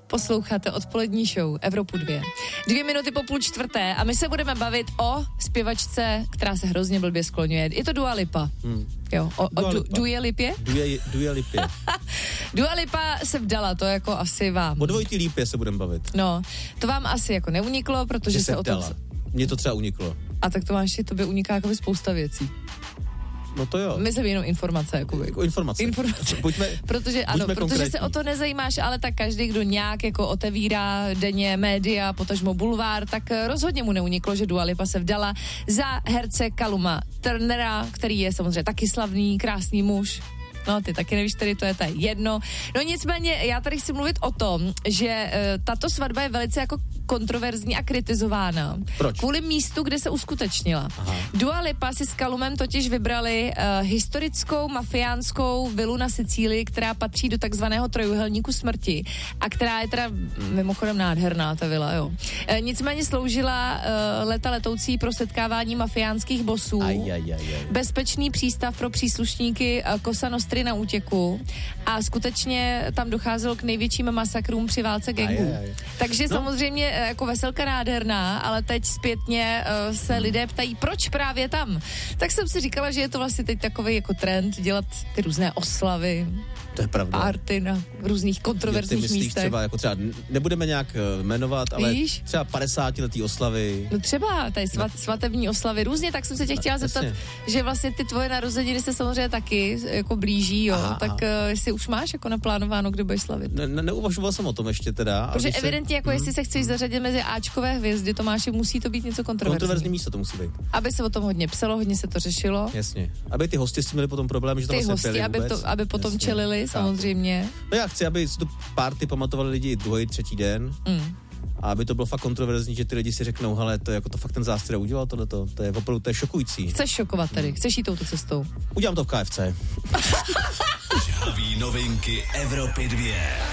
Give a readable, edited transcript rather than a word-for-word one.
Posloucháte odpolední show Evropu 2. 2 minuty po 3:30 a my se budeme bavit o zpěvačce, která se hrozně blbě skloňuje. Je to Dua Lipa. Jo, o Dua Lipě? Dua Lipě. Dua Lipa se vdala, to jako asi vám. O dvojitý lípě se budeme bavit. No, to vám asi jako neuniklo, protože že se o tom... Mně to třeba uniklo. A tak to máš, tobě uniká jako spousta věcí. No to jo. Myslím jenom informace. Jako informace. Protože se o to nezajímáš, ale tak každý, kdo nějak jako otevírá denně média, potažmo bulvár, tak rozhodně mu neuniklo, že Dua Lipa se vdala za herce Calluma Turnera, který je samozřejmě taky slavný, krásný muž. No, ty taky nevíš, tady to je jedno. No nicméně, já tady chci mluvit o tom, že tato svatba je velice jako kontroverzní a kritizována. Proč? Kvůli místu, kde se uskutečnila. Aha. Dua Lipa si s Callumem totiž vybrali historickou mafiánskou vilu na Sicílii, která patří do takzvaného trojuhelníku smrti a která je teda mimochodem nádherná, ta vila, jo. Nicméně sloužila leta letoucí pro setkávání mafiánských bosů. Bezpečný přístav pro příslušníky Cosa Nostry na útěku a skutečně tam docházelo k největším masakrům při válce gangů. Takže samozřejmě jako veselka nádherná, ale teď zpětně se lidé ptají, proč právě tam. Tak jsem si říkala, že je to vlastně teď takový jako trend dělat ty různé oslavy. To je pravda. Party na různých kontroverzních místech. Ty myslíš třeba, jako třeba, nebudeme nějak jmenovat, ale víš? Třeba 50letý oslavy. No třeba, tady svatební oslavy, různě, tak jsem se tě chtěla zeptat, že vlastně ty tvoje narozeniny se samozřejmě taky jako blíží, jo, tak jestli už máš jako naplánováno, kdy budeš slavit. Neuvažoval jsem o tom ještě teda. Protože evidentně, jako jestli se chceš zařadit mezi Ačkové hvězdy, Tomáši, musí to být něco kontroverzní. Kontroverzní místo to musí být. Aby se o tom hodně psalo, hodně se to řešilo. Jasně. Aby ty hosti měli potom problém, že to ty vlastně hosti, aby potom čelili, samozřejmě. No já chci, aby si tu party pamatovali lidi druhý, třetí den. A aby to bylo fakt kontroverzní, že ty lidi si řeknou, hele, to je jako to fakt ten zástroj udělal tohleto, to je opravdu, to je šokující. Chceš šokovat tady, chceš jít touto cestou? Udělám to v KFC. Žhaví novinky Evropy 2.